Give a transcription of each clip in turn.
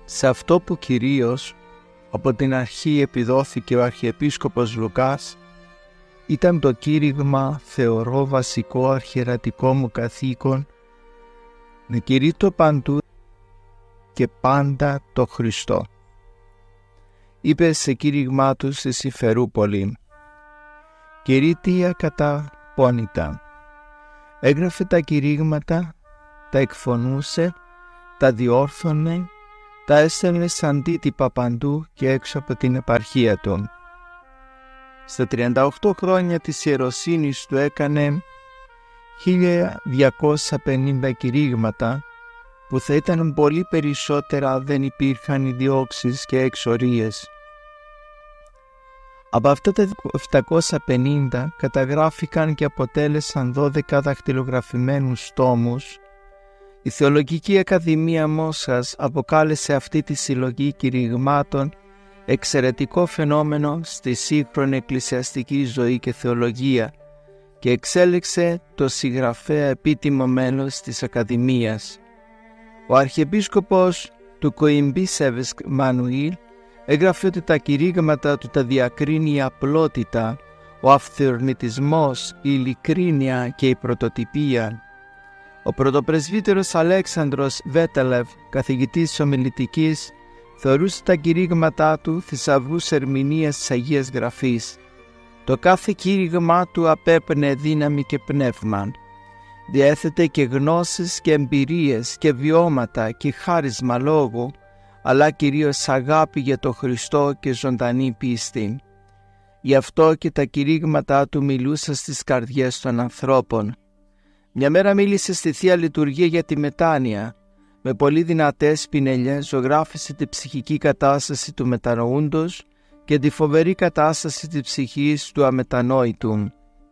Σε αυτό που κυρίως από την αρχή επιδόθηκε ο Αρχιεπίσκοπος Λουκάς ήταν το κήρυγμα «Θεωρώ βασικό αρχιερατικό μου καθήκον να κηρύττω παντού και πάντα το Χριστό», είπε σε κήρυγμά του στη Συμφερούπολη. Κηρύττεια κατά πόνητα. Έγραφε τα κηρύγματα, τα εκφωνούσε, τα διόρθωνε, τα έστελνε σαν αντίτυπα παντού και έξω από την επαρχία του. Στα 38 χρόνια της ιεροσύνης του έκανε 1250 κηρύγματα, που θα ήταν πολύ περισσότερα αν δεν υπήρχαν οι διώξεις και εξορίες. Από αυτά τα 750 καταγράφηκαν και αποτέλεσαν 12 δαχτυλογραφημένους τόμους. Η Θεολογική Ακαδημία Μόσχας αποκάλεσε αυτή τη συλλογή κηρυγμάτων εξαιρετικό φαινόμενο στη σύγχρονη εκκλησιαστική ζωή και θεολογία και εξέλεξε το συγγραφέα επίτιμο μέλος της Ακαδημίας. Ο Αρχιεπίσκοπος του Κοϊμπίσεβσκ Μανουήλ έγραφε ότι τα κηρύγματα του τα διακρίνει η απλότητα, ο αυθορμητισμός, η ειλικρίνεια και η πρωτοτυπία. Ο πρωτοπρεσβύτερος Αλέξανδρος Βέτελεβ, καθηγητής ομιλητικής, θεωρούσε τα κηρύγματά του θησαυρούς ερμηνείας της Αγίας Γραφής. Το κάθε κήρυγμά του απέπνεε δύναμη και πνεύμα. Διέθετε και γνώσεις και εμπειρίες και βιώματα και χάρισμα λόγου, αλλά κυρίως αγάπη για το Χριστό και ζωντανή πίστη. Γι' αυτό και τα κηρύγματά του μιλούσαν στις καρδιές των ανθρώπων. Μια μέρα μίλησε στη Θεία Λειτουργία για τη μετάνοια. Με πολύ δυνατές πινελιές ζωγράφισε τη ψυχική κατάσταση του μετανοούντος και τη φοβερή κατάσταση της ψυχής του αμετανόητου.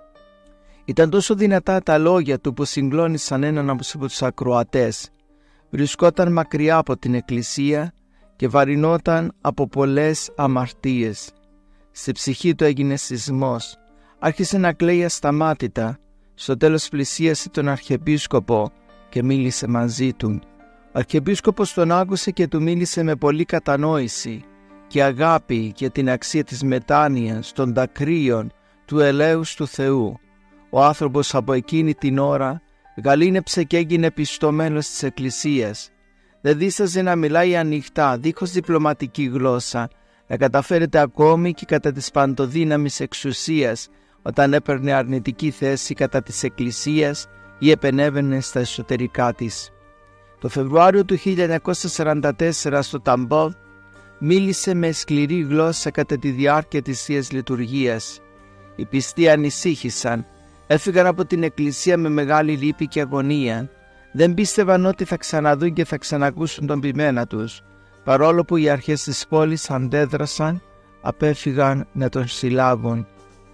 Ήταν τόσο δυνατά τα λόγια του που συγκλώνησαν έναν από τους ακροατές. Βρισκόταν μακριά από την Εκκλησία και βαρινόταν από πολλές αμαρτίες. Στη ψυχή του έγινε σεισμός. Άρχισε να κλαίει ασταμάτητα. Στο τέλος πλησίασε τον Αρχιεπίσκοπο και μίλησε μαζί του. Ο Αρχιεπίσκοπος τον άκουσε και του μίλησε με πολλή κατανόηση και αγάπη για την αξία της μετάνοιας, των δακρύων, του ελέους του Θεού. Ο άνθρωπος από εκείνη την ώρα γαλήνεψε και έγινε πιστό μέλος της Εκκλησίας. Δεν δίσταζε να μιλάει ανοιχτά, δίχως διπλωματική γλώσσα, να καταφέρεται ακόμη και κατά της παντοδύναμης εξουσίας, όταν έπαιρνε αρνητική θέση κατά της Εκκλησίας ή επενέβαινε στα εσωτερικά της. Το Φεβρουάριο του 1944 στο Ταμπόβ μίλησε με σκληρή γλώσσα κατά τη διάρκεια της Θείας Λειτουργίας. Οι πιστοί ανησύχησαν, έφυγαν από την Εκκλησία με μεγάλη λύπη και αγωνία. Δεν πίστευαν ότι θα ξαναδούν και θα ξανακούσουν τον ποιμένα τους. Παρόλο που οι αρχές της πόλης αντέδρασαν, απέφυγαν να τον συλλάβουν.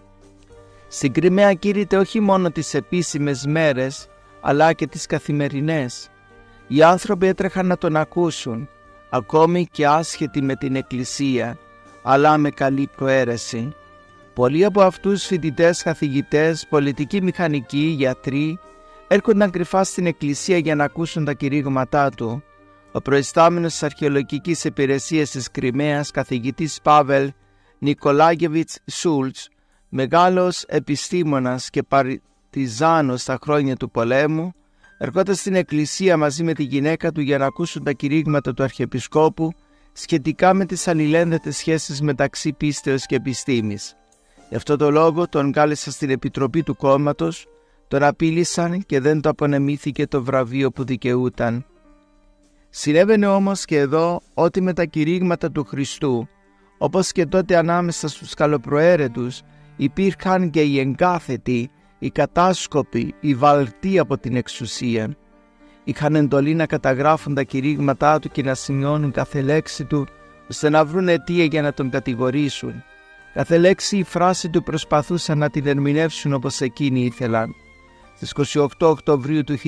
Στην Κριμαία κήρυτε όχι μόνο τις επίσημες μέρες, αλλά και τις καθημερινές. Οι άνθρωποι έτρεχαν να τον ακούσουν, ακόμη και άσχετοι με την Εκκλησία, αλλά με καλή προαίρεση. Πολλοί από αυτούς φοιτητές, καθηγητές, πολιτικοί μηχανικοί, γιατροί, έρχονταν κρυφά στην Εκκλησία για να ακούσουν τα κηρύγματά του. Ο προϊστάμενος της αρχαιολογικής υπηρεσίας της Κριμαίας, καθηγητής Πάβελ Νικολάγεβιτς Σούλτς, μεγάλος επιστήμονας και παρτιζάνος στα χρόνια του πολέμου, ερχόταν στην Εκκλησία μαζί με τη γυναίκα του για να ακούσουν τα κηρύγματα του Αρχιεπισκόπου σχετικά με τις αλληλένδετες σχέσεις μεταξύ πίστεως και επιστήμης. Γι' αυτό το λόγο τον κάλεσαν στην επιτροπή του κόμματος, τον απείλησαν και δεν το απονεμήθηκε το βραβείο που δικαιούταν. Συνέβαινε όμως και εδώ ότι με τα κηρύγματα του Χριστού, όπως και τότε ανάμεσα στους καλοπροαίρετους, υπήρχαν και οι εγκάθετοι, οι κατάσκοποι, οι βαλτοί από την εξουσία. Είχαν εντολή να καταγράφουν τα κηρύγματά του και να σημειώνουν κάθε λέξη του, ώστε να βρουν αιτία για να τον κατηγορήσουν. Κάθε λέξη ή φράση του προσπαθούσαν να την ερμηνεύσουν όπως εκείνοι ήθελαν. Στις 28 Οκτωβρίου του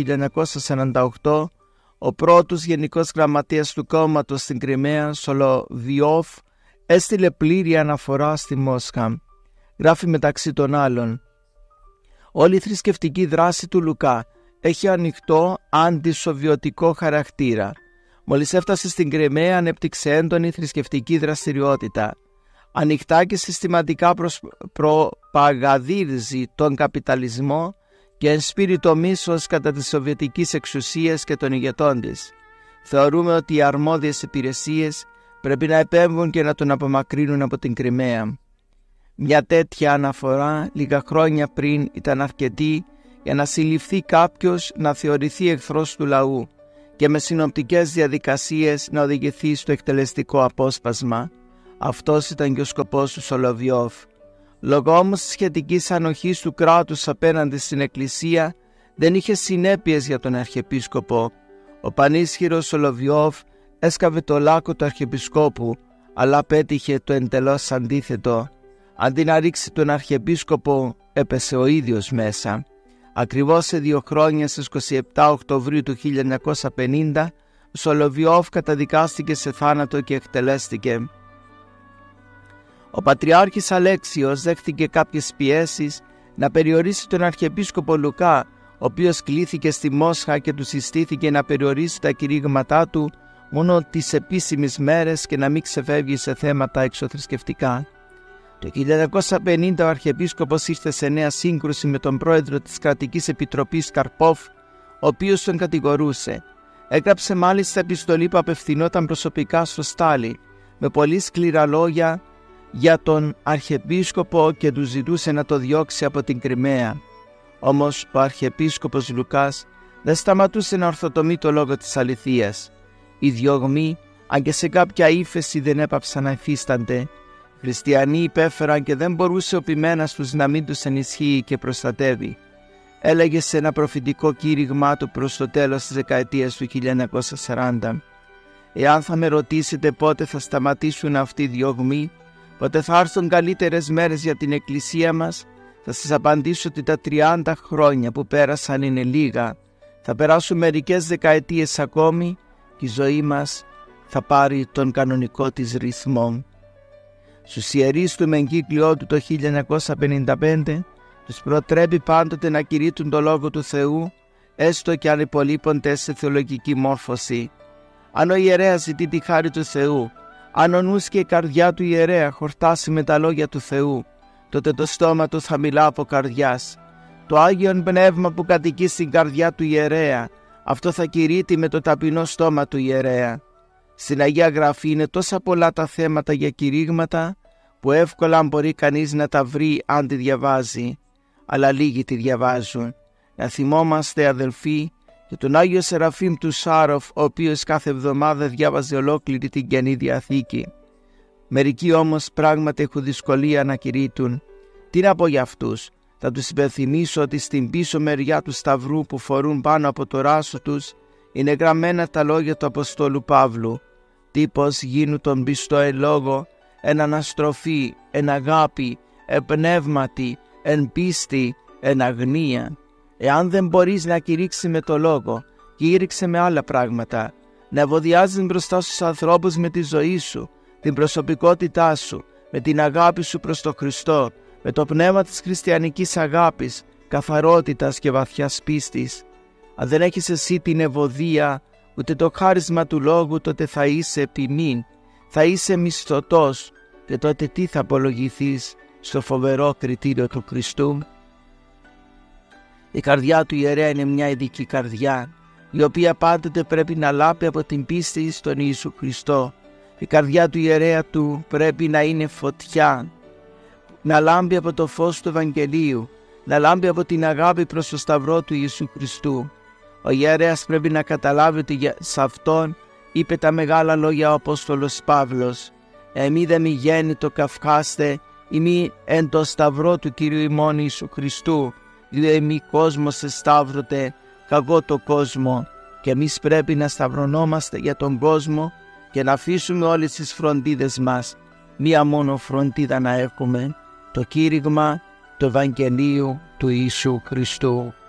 1948, ο πρώτος γενικός γραμματέας του κόμματος στην Κριμαία, Σολοβιόφ, έστειλε πλήρη αναφορά στη Μόσχα. Γράφει μεταξύ των άλλων: «Όλη η θρησκευτική δράση του Λουκά έχει ανοιχτό αντισοβιωτικό χαρακτήρα. Μόλις έφτασε στην Κριμαία, ανέπτυξε έντονη θρησκευτική δραστηριότητα. Ανοιχτά και συστηματικά προπαγανδίζει τον καπιταλισμό και ενσπείρει το μίσος κατά της σοβιετικής εξουσίας και των ηγετών της. Θεωρούμε ότι οι αρμόδιες υπηρεσίες πρέπει να επέμβουν και να τον απομακρύνουν από την Κριμαία. Μια τέτοια αναφορά λίγα χρόνια πριν ήταν αρκετή για να συλληφθεί κάποιος, να θεωρηθεί εχθρός του λαού και με συνοπτικές διαδικασίες να οδηγηθεί στο εκτελεστικό απόσπασμα. Αυτός ήταν και ο σκοπός του Σολοβιόφ. Λόγω όμως της σχετικής ανοχής του κράτους απέναντι στην Εκκλησία, δεν είχε συνέπειες για τον Αρχιεπίσκοπο. Ο πανίσχυρος Σολοβιόφ έσκαβε το λάκκο του Αρχιεπισκόπου, αλλά πέτυχε το εντελώς αντίθετο. Αντί να ρίξει τον Αρχιεπίσκοπο, έπεσε ο ίδιος μέσα. Ακριβώς σε 2 χρόνια, στις 27 Οκτωβρίου του 1950, ο Σολοβιόφ καταδικάστηκε σε θάνατο και εκτελέστηκε. Ο Πατριάρχης Αλέξιος δέχτηκε κάποιες πιέσεις να περιορίσει τον Αρχιεπίσκοπο Λουκά, ο οποίος κλήθηκε στη Μόσχα και του συστήθηκε να περιορίσει τα κηρύγματά του μόνο τις επίσημες μέρες και να μην ξεφεύγει σε θέματα εξωθρησκευτικά. Το 1950 ο Αρχιεπίσκοπος ήρθε σε νέα σύγκρουση με τον πρόεδρο της Κρατικής Επιτροπής Καρπόφ, ο οποίος τον κατηγορούσε. Έγραψε μάλιστα επιστολή που απευθυνόταν προσωπικά στο Στάλι, με πολύ σκληρά λόγια για τον Αρχιεπίσκοπο και του ζητούσε να το διώξει από την Κριμαία. Όμως ο Αρχιεπίσκοπος Λουκάς δεν σταματούσε να ορθοτομεί το λόγο της αληθείας. Οι διωγμοί, αν και σε κάποια ύφεση, δεν έπαψαν να υφίστανται. Οι χριστιανοί υπέφεραν και δεν μπορούσε ο ποιμένας τους να μην τους ενισχύει και προστατεύει. Έλεγε σε ένα προφητικό κήρυγμά του προς το τέλος της δεκαετίας του 1940: «Εάν θα με ρωτήσετε πότε θα σταματήσουν αυτοί οι διωγμοί, πότε θα έρθουν καλύτερες μέρες για την Εκκλησία μας, θα σας απαντήσω ότι τα 30 χρόνια που πέρασαν είναι λίγα. Θα περάσουν μερικές δεκαετίες ακόμη και η ζωή μας θα πάρει τον κανονικό της ρυθμό». Στους ιερείς του με εγκύκλιό του το 1955 τους προτρέπει πάντοτε να κηρύττουν το Λόγο του Θεού, έστω και αν υπολείπονται σε θεολογική μόρφωση. Αν ο ιερέας ζητεί τη χάρη του Θεού, αν ο νους και η καρδιά του ιερέα χορτάσει με τα λόγια του Θεού, τότε το στόμα του θα μιλά από καρδιάς. Το Άγιον Πνεύμα που κατοικεί στην καρδιά του ιερέα, αυτό θα κηρύττει με το ταπεινό στόμα του ιερέα. Στην Αγία Γραφή είναι τόσα πολλά τα θέματα για κηρύγματα, που εύκολα μπορεί κανείς να τα βρει αν τη διαβάζει, αλλά λίγοι τη διαβάζουν. Να θυμόμαστε, αδελφοί, και τον Άγιο Σεραφείμ του Σάροφ, ο οποίος κάθε εβδομάδα διάβαζε ολόκληρη την Καινή Διαθήκη. Μερικοί όμως πράγματι έχουν δυσκολία να κηρύττουν. Τι να πω για αυτούς? Θα τους υπενθυμίσω ότι στην πίσω μεριά του σταυρού που φορούν πάνω από το ράσο τους είναι γραμμένα τα λόγια του Αποστόλου Παύλου: «Τύπος γίνου τον πιστό εν λόγω, εν αναστροφή, εν αγάπη, εν πνεύματι, εν πίστη, εν αγνία». Εάν δεν μπορείς να κηρύξεις με το λόγο, κήρυξε με άλλα πράγματα. Να ευωδιάζεις μπροστά στους ανθρώπους με τη ζωή σου, την προσωπικότητά σου, με την αγάπη σου προς τον Χριστό, με το πνεύμα της χριστιανικής αγάπης, καθαρότητας και βαθιάς πίστης. Αν δεν έχεις εσύ την ευωδία, ούτε το χάρισμα του λόγου, τότε θα είσαι ποιμήν, θα είσαι μισθωτός, και τότε τι θα απολογηθείς στο φοβερό κριτήριο του Χριστού? Η καρδιά του ιερέα είναι μια ειδική καρδιά, η οποία πάντοτε πρέπει να λάπει από την πίστη στον Ιησού Χριστό. Η καρδιά του ιερέα του πρέπει να είναι φωτιά, να λάμπει από το φως του Ευαγγελίου, να λάμπει από την αγάπη προς το σταυρό του Ιησού Χριστού. Ο ιερέας πρέπει να καταλάβει ότι σε αυτόν είπε τα μεγάλα λόγια ο Απόστολος Παύλος: «Εμεί δε μη γέννητο καυχάστε, ημί εν το σταυρό του Κυρίου ημών Ιησού Χριστού, διότι μη κόσμος εσταύρωτε, καγώ το κόσμο». Και εμείς πρέπει να σταυρωνόμαστε για τον κόσμο και να αφήσουμε όλες τις φροντίδες μας, μία μόνο φροντίδα να έχουμε: το κήρυγμα του Ευαγγελίου του Ιησού Χριστού.